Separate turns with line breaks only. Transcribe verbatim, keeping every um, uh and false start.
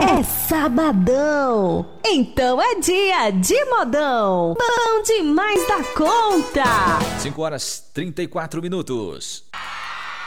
É sabadão, então é dia de modão. Bom demais da conta.
cinco horas e trinta e quatro minutos.